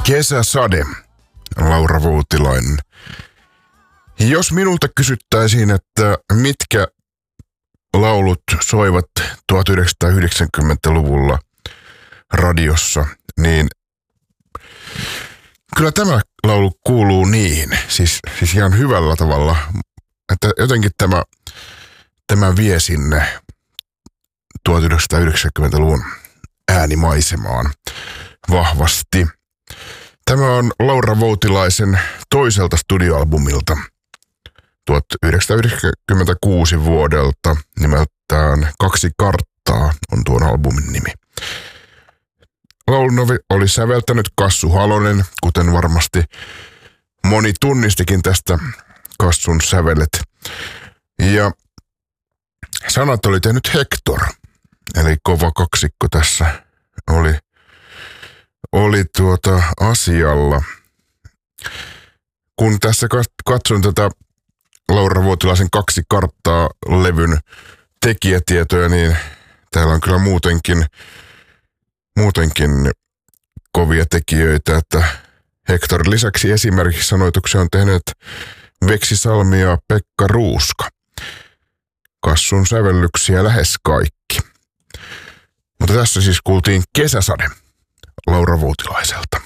Kesäsade, Laura Voutilainen. Jos minulta kysyttäisiin, että mitkä laulut soivat 1990-luvulla radiossa, niin kyllä tämä laulu kuuluu niihin. Siis ihan hyvällä tavalla, että jotenkin tämä vie sinne 1990-luvun äänimaisemaan vahvasti. Tämä on Laura Voutilaisen toiselta studioalbumilta 1996 vuodelta, nimeltään Kaksi karttaa on tuon albumin nimi. Laulun oli säveltänyt Kassu Halonen, kuten varmasti moni tunnistikin tästä Kassun sävelet. Ja sanat oli tehnyt Hector, eli kova kaksikko tässä oli asialla. Kun tässä katson tätä Laura Voutilaisen Kaksi karttaa -levyn tekijätietoja, niin täällä on kyllä muutenkin kovia tekijöitä, että Hectorin lisäksi esimerkiksi sanoituksia on tehneet Veksi Salmi ja Pekka Ruuska. Kassun sävellyksiä lähes kaikki. Mutta tässä siis kuultiin Kesäsade Laura Voutilaiselta.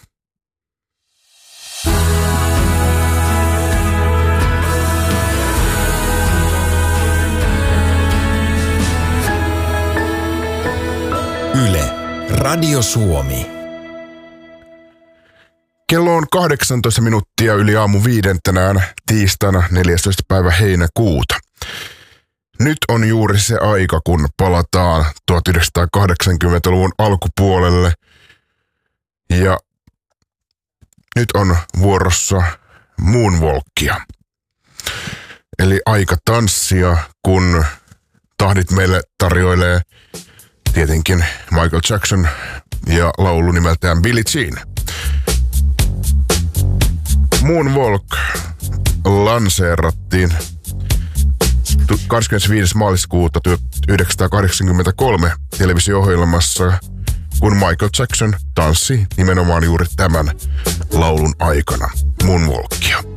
Yle, Radio Suomi. Kello on 18 minuuttia yli aamu 5 tänään tiistaina 14. päivä heinäkuuta. Nyt on juuri se aika, kun palataan 1980-luvun alkupuolelle. Ja nyt on vuorossa Moonwalkia. Eli aika tanssia, kun tahdit meille tarjoilee tietenkin Michael Jackson ja laulu nimeltään Billie Jean. Moonwalk lanseerattiin 25. maaliskuuta 1983 televisio-ohjelmassa, kun Michael Jackson tanssi nimenomaan juuri tämän laulun aikana Moonwalkia.